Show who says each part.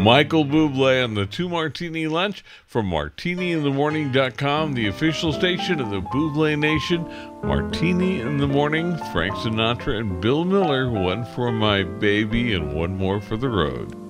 Speaker 1: Michael Bublé on the Two Martini Lunch from MartiniInTheMorning.com, the official station of the Bublé Nation. Martini in the Morning, Frank Sinatra and Bill Miller, one for my baby and one more for the road.